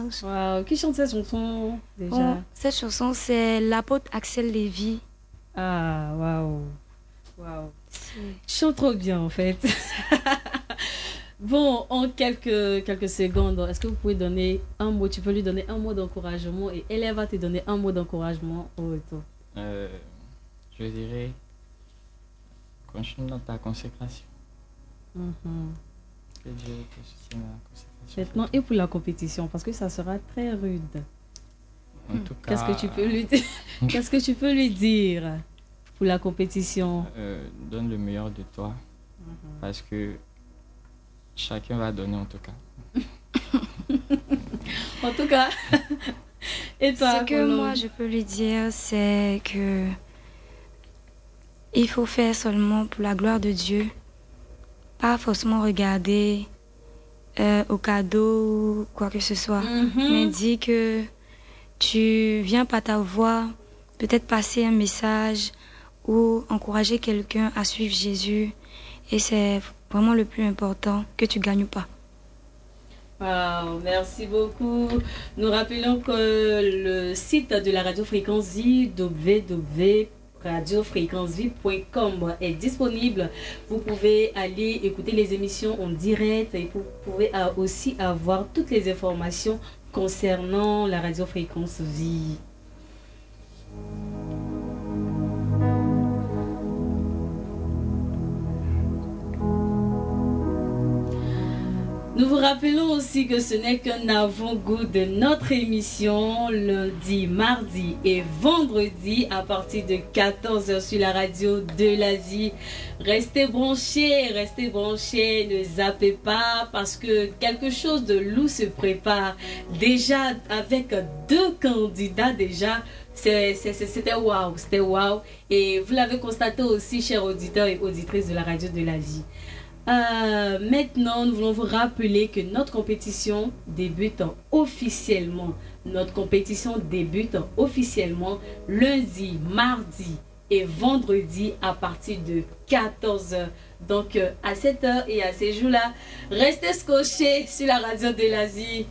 Wow, qui chante cette chanson déjà? Bon, cette chanson, c'est l'apôtre Axel Lévy. Ah, waouh, waouh. Chante trop bien en fait. Bon, en quelques secondes, est-ce que vous pouvez donner un mot? Tu peux lui donner un mot d'encouragement et elle va te donner un mot d'encouragement au retour. Je dirais, continue dans ta consécration. Mhm. Que Dieu te soutienne dans la consécration. Maintenant, et pour la compétition, parce que ça sera très rude. En tout cas, Qu'est-ce que tu peux lui dire? Qu'est-ce que tu peux lui dire pour la compétition? donne le meilleur de toi, parce que chacun va donner en tout cas. En tout cas, et toi? Ce que moi je peux lui dire, c'est que il faut faire seulement pour la gloire de Dieu, pas forcément regarder au cadeau ou quoi que ce soit, mais dis que tu viens par ta voix, peut-être passer un message ou encourager quelqu'un à suivre Jésus, et c'est vraiment le plus important, que tu gagnes ou pas. Wow, merci beaucoup. Nous rappelons que le site de la Radio Fréquence Vie, www.radiofréquencevie.com, est disponible. Vous pouvez aller écouter les émissions en direct et vous pouvez aussi avoir toutes les informations concernant la Radio Fréquence Vie. Nous vous rappelons aussi que ce n'est qu'un avant-goût de notre émission lundi, mardi et vendredi à partir de 14h sur la radio de la vie. Restez branchés, ne zappez pas parce que quelque chose de lourd se prépare. Déjà avec 2 candidats déjà. C'était waouh. Et vous l'avez constaté aussi, chers auditeurs et auditrices de la radio de la vie. Maintenant, nous voulons vous rappeler que notre compétition débute officiellement. Notre compétition débute officiellement lundi, mardi et vendredi à partir de 14h. Donc, à cette heure et à ces jours-là, restez scotchés sur la radio de l'Asie.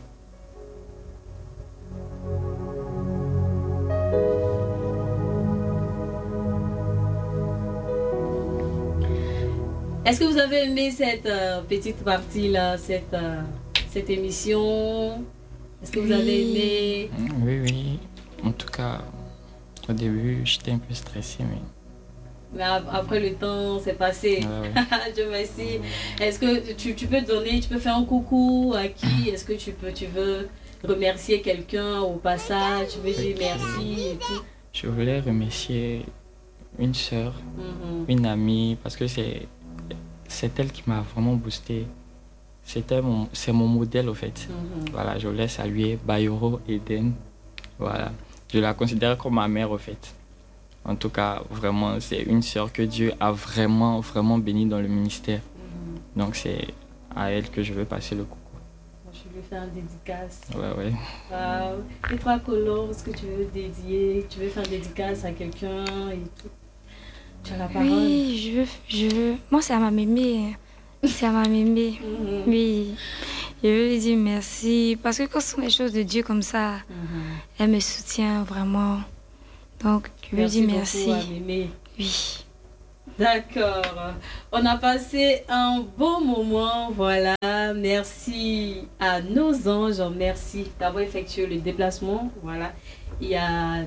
Est-ce que vous avez aimé cette petite partie-là, cette émission? Est-ce que vous avez aimé? Oui. En tout cas, au début, j'étais un peu stressé, mais après le temps, c'est passé. Ouais. Dieu merci. Est-ce que tu peux faire un coucou à qui? Est-ce que tu veux remercier quelqu'un au passage? Tu veux dire merci et tout? Je voulais remercier une sœur, une amie, parce que c'est elle qui m'a vraiment boosté. C'est mon modèle au fait. Voilà, je voulais saluer Bayoro Eden. Voilà, je la considère comme ma mère au fait. En tout cas, vraiment, c'est une sœur que Dieu a vraiment, vraiment bénie dans le ministère. Donc c'est à elle que je veux passer le coucou. Je vais faire une dédicace. Ouais. Wow. Et toi, Colombe, est-ce que tu veux dédier? Tu veux faire une dédicace à quelqu'un et tout? Tu as la parole. Oui, je veux. Moi, c'est à ma mémé. C'est à ma mémé. Oui. Je veux lui dire merci. Parce que quand ce sont des choses de Dieu comme ça, elle me soutient vraiment. Donc, je veux dire merci. Beaucoup à mémé. Oui. D'accord. On a passé un bon moment. Voilà. Merci à nos anges. Merci d'avoir effectué le déplacement. Voilà. Il y a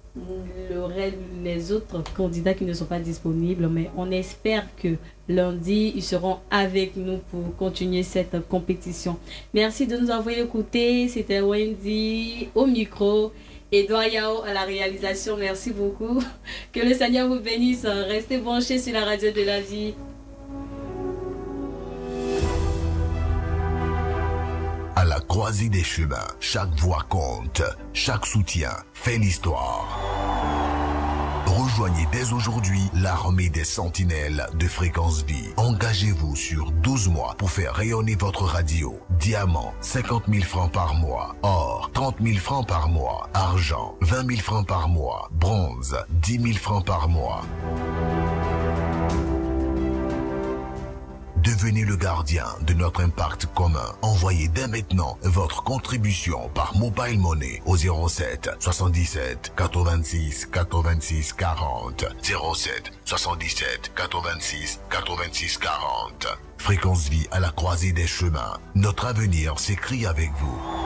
les autres candidats qui ne sont pas disponibles, mais on espère que lundi ils seront avec nous pour continuer cette compétition. Merci de nous avoir écoutés. C'était Wendy au micro, Edouard Yao à la réalisation. Merci beaucoup. Que le Seigneur vous bénisse. Restez branchés sur la radio de la vie. À la croisée des chemins, chaque voix compte, chaque soutien fait l'histoire. Rejoignez dès aujourd'hui l'armée des sentinelles de Fréquence Vie. Engagez-vous sur 12 mois pour faire rayonner votre radio. Diamant, 50 000 francs par mois. Or, 30 000 francs par mois. Argent, 20 000 francs par mois. Bronze, 10 000 francs par mois. Devenez le gardien de notre impact commun. Envoyez dès maintenant votre contribution par Mobile Money au 07 77 86 86 40. 07 77 86 86 40. Fréquence Vie à la croisée des chemins. Notre avenir s'écrit avec vous.